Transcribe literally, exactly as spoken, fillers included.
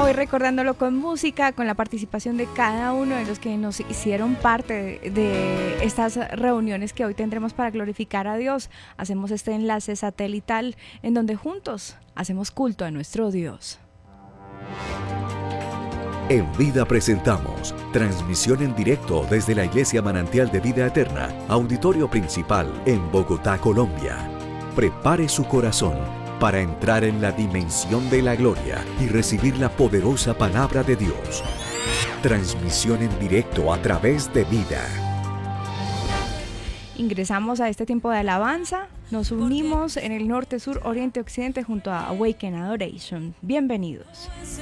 Hoy recordándolo con música, con la participación de cada uno de los que nos hicieron parte de, de estas reuniones que hoy tendremos para glorificar a Dios. Hacemos este enlace satelital en donde juntos hacemos culto a nuestro Dios. En Vida presentamos transmisión en directo desde la Iglesia Manantial de Vida Eterna, auditorio principal en Bogotá, Colombia. Prepare su corazón para entrar en la dimensión de la gloria y recibir la poderosa palabra de Dios. Transmisión en directo a través de Vida. Ingresamos a este tiempo de alabanza, nos unimos en el norte, sur, oriente, occidente junto a Awaken Adoration. Bienvenidos.